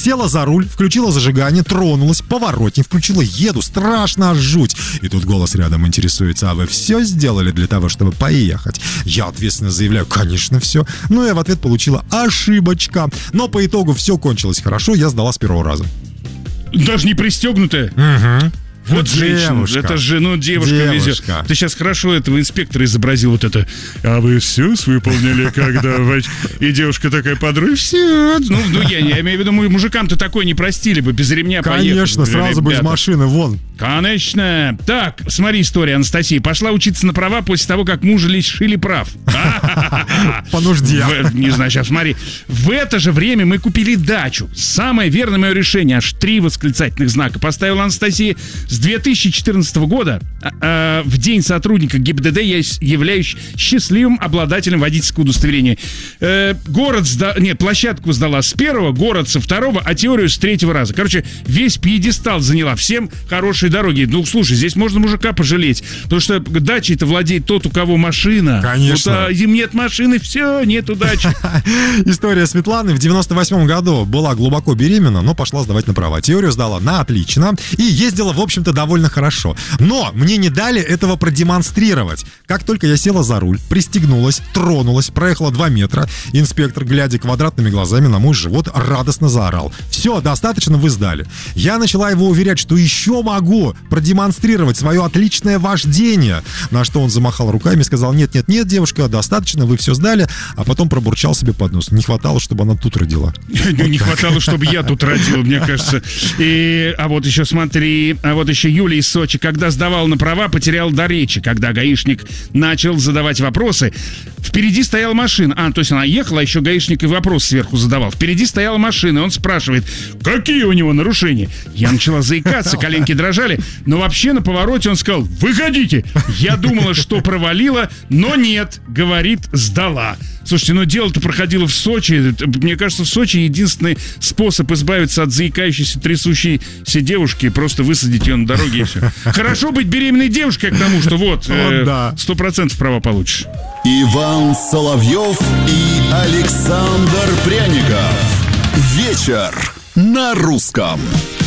Села за руль, включила зажигание, тронулась, поворотник включила, еду, страшно аж жуть. И тут голос рядом интересуется: а вы все сделали для того, чтобы поехать? Я ответственно заявляю: конечно, все. Ну, я в ответ получила: ошибочка. Но по итогу все кончилось хорошо, я сдала с первого раза. Даже не пристегнутая? Угу. Вот женщина, это же, девушка везет. Ты сейчас хорошо этого инспектора изобразил, вот это. А вы все выполнили, когда... И девушка такая под руль, все. Я имею в виду, мужикам-то такое не простили бы, без ремня поехать. Конечно, сразу бы из машины, вон. Конечно. Так, смотри история, Анастасия. Пошла учиться на права после того, как мужа лишили прав. По нужде. Не знаю, сейчас смотри. В это же время мы купили дачу. Самое верное мое решение. Аж 3 восклицательных знака поставила Анастасия. С 2014 года в день сотрудника ГИБДД я являюсь счастливым обладателем водительского удостоверения. Площадку сдала с 1-го, город со 2-го, а теорию с 3-го раза. Короче, весь пьедестал заняла. Всем хорошие дороги. Слушай, здесь можно мужика пожалеть, потому что дачей-то владеет тот, у кого машина. Конечно. Им нет машины, все, нету дачи. История Светланы. В 98 году была глубоко беременна, но пошла сдавать на права. Теорию сдала на отлично и ездила, в общем-то, довольно хорошо. Но мне не дали этого продемонстрировать. Как только я села за руль, пристегнулась, тронулась, проехала 2 метра, инспектор, глядя квадратными глазами на мой живот, радостно заорал: все, достаточно, вы сдали. Я начала его уверять, что еще могу продемонстрировать свое отличное вождение. На что он замахал руками и сказал: нет, девушка, достаточно, вы все сдали. А потом пробурчал себе под нос: не хватало, чтобы она тут родила. Не хватало, чтобы я тут родил, мне кажется. А вот еще смотри, еще Юлия из Сочи, когда сдавал на права, потерял до речи, когда гаишник начал задавать вопросы. Впереди стояла машина. То есть она ехала, а еще гаишник и вопрос сверху задавал. Впереди стояла машина, и он спрашивает: какие у него нарушения? Я начала заикаться, коленки дрожали, но вообще на повороте он сказал: выходите. Я думала, что провалила, но нет, говорит, сдала. Слушайте, дело-то проходило в Сочи. Мне кажется, в Сочи единственный способ избавиться от заикающейся, трясущейся девушки — просто высадить ее на дороге и все. Хорошо быть беременной девушкой, к тому, что 100% права получишь. Иван Соловьев и Александр Пряников. Вечер на русском.